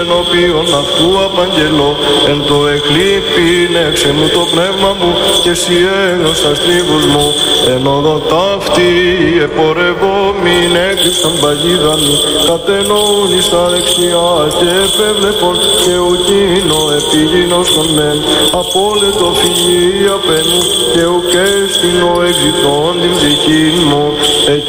ενώπιον αυτού απαγγελώ, εν το εκλείπειν έξε μου το πνεύμα μου, και εσύ έγνωσας τρίβους μου, εν οδό ταύτη επορευόμην έκλειψαν παγίδαν, κατεννοούν εις τα δεξιά και επέβλεπον, και ουκίνο επίγεινος των μεν, απόλετο φυγή απένου, και ουκέστηνο εξητών την ψυχήν μου,